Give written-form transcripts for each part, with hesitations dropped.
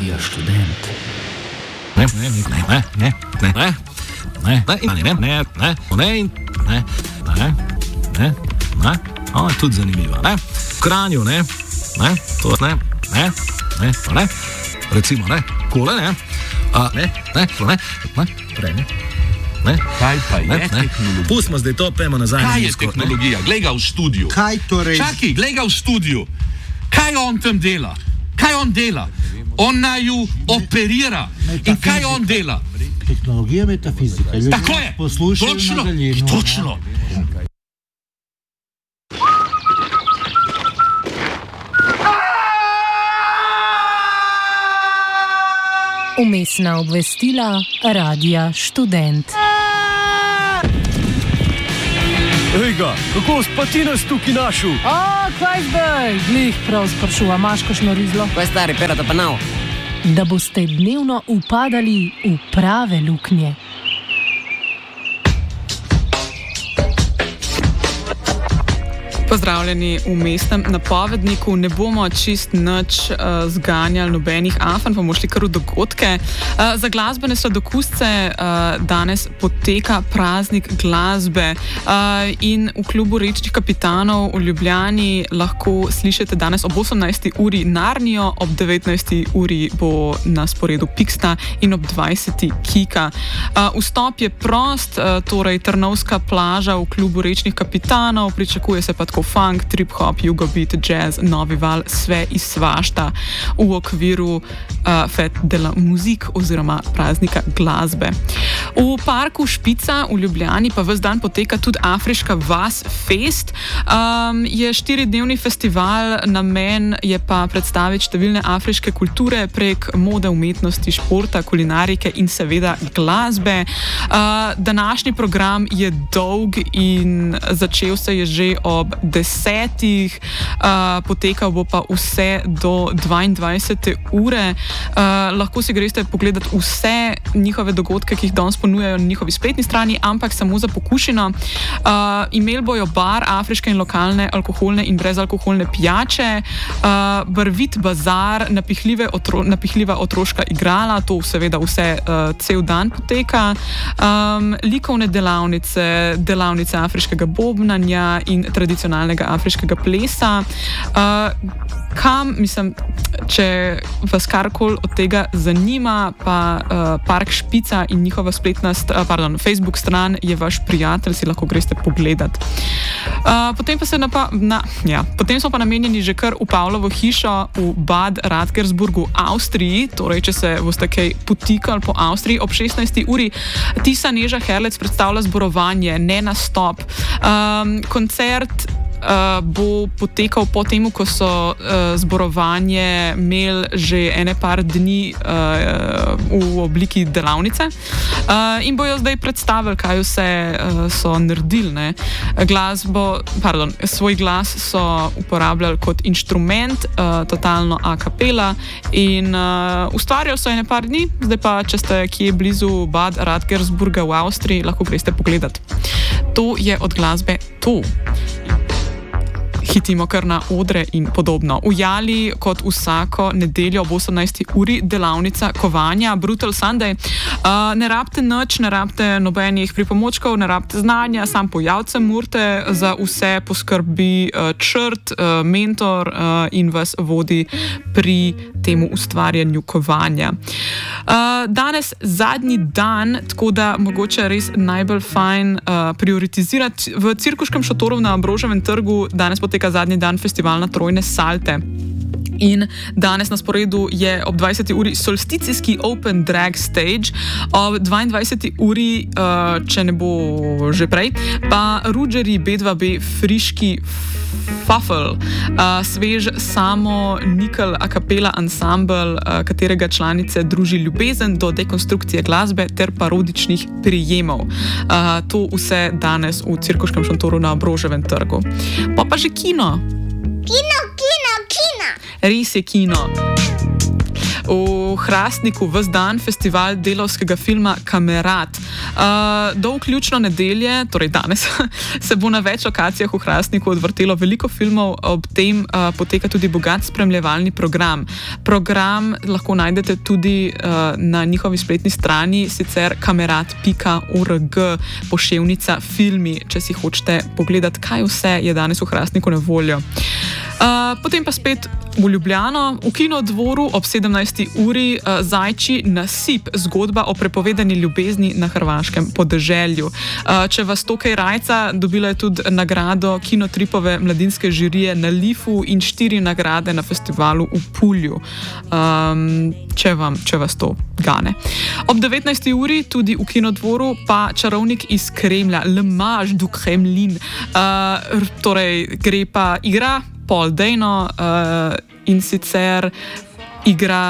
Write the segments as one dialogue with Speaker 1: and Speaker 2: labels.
Speaker 1: Radia Študent. Tudi zanimivo, ne? V Kranju, ne? To ne? Recimo, ne? Kole, ne? Prej, ne?
Speaker 2: Kaj pa je tehnologija?
Speaker 1: Pustimo zdaj to, pejmo nazaj.
Speaker 2: Kaj je tehnologija? Glej ga v studiu.
Speaker 3: Kaj torej?
Speaker 2: Čakaj, glej ga v studiu. Kaj on tam dela? Kaj on dela? On naju operira. In kaj on dela?
Speaker 3: Tehnologija metafizika.
Speaker 2: Tako je.
Speaker 3: Poslušajo na daljino.
Speaker 2: Točno.
Speaker 4: Vmesna obvestila Radia Študent.
Speaker 5: Ej ga, kako pa ti nas tukaj našel?
Speaker 4: Kaj zdaj? Glih prav sprašuva, imaš kakšno rizlo?
Speaker 6: Kaj stari, perata pa nav?
Speaker 4: Da boste dnevno upadali v prave luknje.
Speaker 7: Pozdravljeni v mestnem napovedniku. Ne bomo čist nič zganjali nobenih afan, pa bomo šli kar v dogodke. Za glasbene sladokusce danes poteka praznik glasbe in v klubu Rečnih kapitanov v Ljubljani lahko slišite danes ob 18. uri Narnijo, ob 19. uri bo na sporedu Piksta in ob 20. Kika. Vstop je prost, torej Trnovska plaža v klubu Rečnih kapitanov, pričakuje se pa tako funk, trip-hop, jugobeat, jazz, novi val, sve iz svašta v okviru Fête de la Musique oziroma praznika glasbe. V parku Špica v Ljubljani pa ves dan poteka tudi Afriška vas Fest. Je 4-dnevni festival, namen je pa predstaviti številne afriške kulture prek mode, umetnosti, športa, kulinarike in seveda glasbe. Današnji program je dolg in začel se je že ob 10. Potekal bo pa vse do 22. ure. Lahko si greste pogledati vse njihove dogodke, ki jih danes ponujajo na njihovi spletni strani, ampak samo za pokušino. Imeli bojo bar, afriške in lokalne alkoholne in brezalkoholne pijače, barvit bazar, napihljiva otroška igrala, to seveda vse cel dan poteka, likovne delavnice afriškega bobnanja in tradicionalnega afriškega plesa. Če vas karkoli od tega zanima, pa Park Špica in njihova Facebook stran je vaš prijatelj, si lahko greste pogledat. Potem smo pa namenjeni že kar v Pavlovo hišo v Bad Radkersburgu, Avstriji, torej če se boste kaj potikali po Avstriji, ob 16. uri Tisa Neža Herlec predstavlja zborovanje, ne nastop. Koncert bo potekal po temu, ko so zborovanje imeli že ene par dni v obliki delavnice in bojo zdaj predstavili, kaj vse so naredili. Ne? Svoj glas so uporabljali kot inštrument, totalno a cappella in ustvarjali so ene par dni, zdaj pa, če ste kje blizu Bad Radkersburga v Avstriji, lahko greste pogledat. To je od glasbe to. Hitimo kar na odre in podobno. V Jali kot vsako nedeljo ob 18. uri delavnica kovanja Brutal Sunday. Ne rabite nič, ne rabite nobenih pripomočkov, ne rabite znanja, sam pojavce morate, za vse poskrbi črt, mentor in vas vodi pri temu ustvarjanju kovanja. Danes zadnji dan, tako da mogoče res najbolj fajn prioritizirati. V Cirkuškem šotoru na Ambroževem trgu danes poteka zadnji dan festivalna Trojne salte. In danes na sporedu je ob 20. uri solsticijski Open Drag Stage, ob 22. uri, če ne bo že prej, pa Rudžeri B2B friški Fafel, svež samo nikel a cappella ansambl, katerega članice druži ljubezen do dekonstrukcije glasbe ter parodičnih prijemov. To vse danes v Cirkuškem šotoru na Ambroževem trgu. Pa že kino.
Speaker 8: Kino.
Speaker 7: Res je kino. V Hrastniku ves dan festival delavskega filma Kamerat. Do vključno nedelje, torej danes, se bo na več lokacijah v Hrastniku odvrtelo veliko filmov, ob tem poteka tudi bogat spremljevalni program. Program lahko najdete tudi na njihovi spletni strani, sicer kamerat.org, poševnica filmi, če si hočete pogledati, kaj vse je danes v Hrastniku na voljo. Potem pa spet v Ljubljano, v Kinodvoru ob 17. uri Zajčji nasip, zgodba o prepovedani ljubezni na hrvaškem podeželju. Če vas to kaj rajca, dobila je tudi nagrado Kinotripove mladinske žirije na Lifu in 4 nagrade na festivalu v Pulju, če vas to gane. Ob 19. uri tudi v Kinodvoru pa Čarovnik iz Kremlja, Le Mage du Kremlin, torej gre pa igra Paul Dano in sicer igra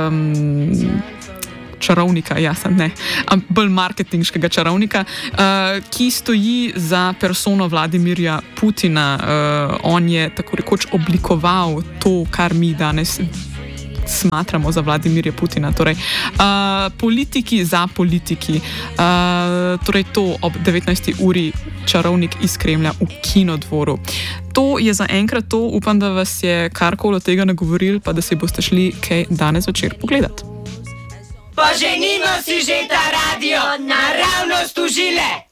Speaker 7: čarovnika, bolj marketinškega čarovnika, ki stoji za persono Vladimirja Putina. On je tako rekoč oblikoval to, kar mi danes smatramo za Vladimirja Putina, torej politiki za politiki. Torej to ob 19. uri Čarovnik iz Kremlja v Kinodvoru. To je za enkrat to, upam, da vas je karkoli od tega nagovoril, pa da si boste šli kaj danes večer pogledati.
Speaker 6: Poženimo si že ta radio, naravnost užile!